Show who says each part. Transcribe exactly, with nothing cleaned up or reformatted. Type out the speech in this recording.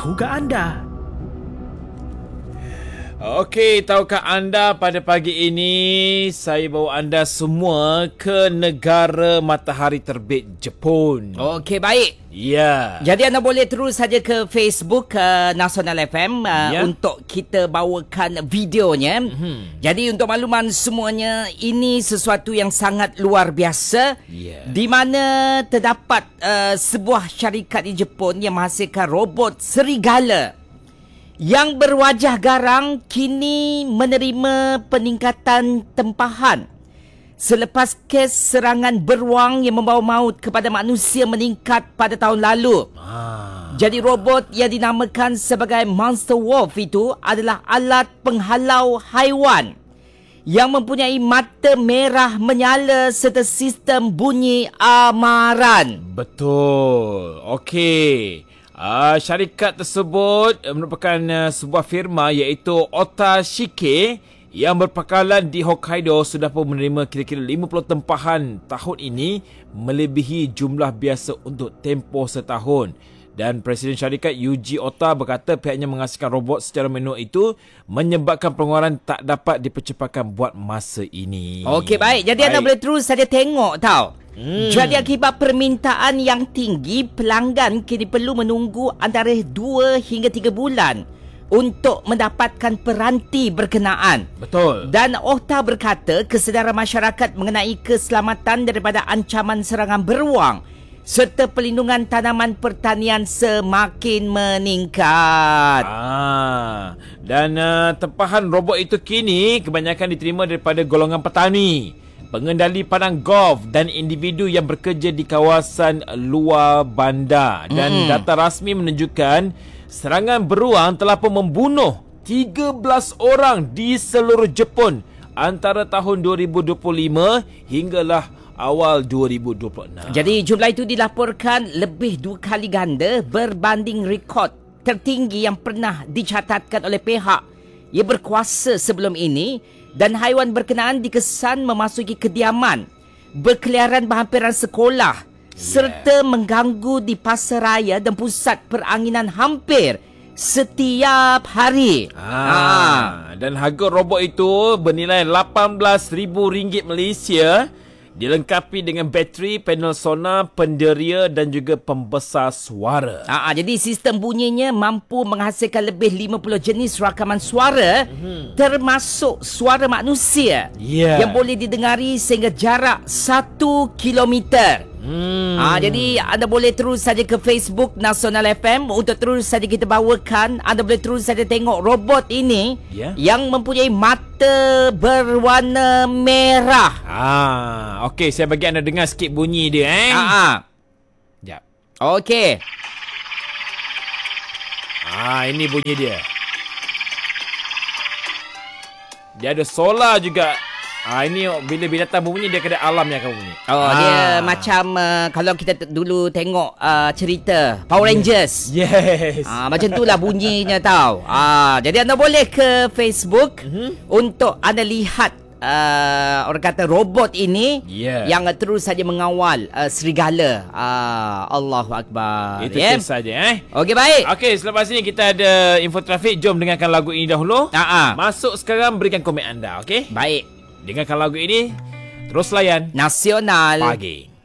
Speaker 1: tahukah anda?
Speaker 2: Okey, tahukah anda pada pagi ini saya bawa anda semua ke negara matahari terbit Jepun.
Speaker 3: Okey, baik.
Speaker 2: Ya.
Speaker 3: Jadi anda boleh terus saja ke Facebook uh, Nasional F M uh,
Speaker 2: Ya.
Speaker 3: untuk kita bawakan videonya. Mm-hmm. Jadi untuk makluman semuanya, ini sesuatu yang sangat luar biasa.
Speaker 2: Ya.
Speaker 3: Di mana terdapat uh, sebuah syarikat di Jepun yang menghasilkan robot serigala yang berwajah garang kini menerima peningkatan tempahan selepas kes serangan beruang yang membawa maut kepada manusia meningkat pada tahun lalu.
Speaker 2: Ah.
Speaker 3: Jadi robot yang dinamakan sebagai Monster Wolf itu adalah alat penghalau haiwan yang mempunyai mata merah menyala serta sistem bunyi amaran.
Speaker 2: Betul. Okey. Uh, syarikat tersebut uh, merupakan uh, sebuah firma iaitu Otashike yang berpangkalan di Hokkaido sudah pun menerima kira-kira lima puluh tempahan tahun ini, melebihi jumlah biasa untuk tempoh setahun. Dan Presiden syarikat Yuji Ota berkata pihaknya menghasilkan robot secara manual itu menyebabkan pengeluaran tak dapat dipercepatkan buat masa ini.
Speaker 3: Okey, baik. Jadi baik. Anda boleh terus saja tengok tau. Hmm. Jadi akibat permintaan yang tinggi, pelanggan kini perlu menunggu antara dua hingga tiga bulan untuk mendapatkan peranti berkenaan.
Speaker 2: Betul.
Speaker 3: Dan Ota berkata kesedaran masyarakat mengenai keselamatan daripada ancaman serangan beruang serta pelindungan tanaman pertanian semakin meningkat.
Speaker 2: Ah, dan uh, tempahan robot itu kini kebanyakan diterima daripada golongan petani, pengendali padang golf dan individu yang bekerja di kawasan luar bandar. Dan mm. data rasmi menunjukkan serangan beruang telah pun membunuh tiga belas orang di seluruh Jepun antara tahun dua ribu dua puluh lima hinggalah awal dua ribu dua puluh enam.
Speaker 3: Jadi jumlah itu dilaporkan lebih dua kali ganda berbanding rekod tertinggi yang pernah dicatatkan oleh pihak yang berkuasa sebelum ini. Dan haiwan berkenaan dikesan memasuki kediaman, berkeliaran berhampiran sekolah, yeah. serta mengganggu di pasaraya dan pusat peranginan hampir setiap hari.
Speaker 2: Ah, ah. Dan harga robot itu bernilai lapan belas ribu ringgit Malaysia, dilengkapi dengan bateri, panel sonar, penderia dan juga pembesar suara.
Speaker 3: Ah, jadi sistem bunyinya mampu menghasilkan lebih lima puluh jenis rakaman suara, mm-hmm. termasuk suara manusia, yeah. yang boleh didengari sehingga jarak satu kilometer. Hmm. Ah, jadi anda boleh terus saja ke Facebook Nasional F M untuk terus saja kita bawakan. Anda boleh terus saja tengok robot ini, yeah. yang mempunyai mata berwarna merah.
Speaker 2: Ah, okey, saya bagi anda dengar sikit bunyi dia eh.
Speaker 3: Ah, ah.
Speaker 2: Jap.
Speaker 3: Okey.
Speaker 2: Ah, ini bunyi dia. Dia ada solar juga. Ah, ini bila binatang berbunyi dia kena alam yang akan bunyi.
Speaker 3: Oh,
Speaker 2: ah.
Speaker 3: dia macam uh, kalau kita t- dulu tengok uh, cerita Power Rangers.
Speaker 2: Yes.
Speaker 3: Ah, macam itulah bunyinya tau. Ah, jadi anda boleh ke Facebook mm-hmm. untuk anda lihat uh, orang kata robot ini, yeah. yang terus saja mengawal uh, serigala. Ah, Allahu Akbar.
Speaker 2: Itu yeah. saja eh.
Speaker 3: Okey, baik.
Speaker 2: Okey, selepas ini kita ada info trafik. Jom dengarkan lagu ini dahulu.
Speaker 3: Ah, ah.
Speaker 2: Masuk sekarang, berikan komen anda, okey?
Speaker 3: Baik.
Speaker 2: Dengarkan lagu ini, terus layan
Speaker 3: Nasional
Speaker 2: Pagi.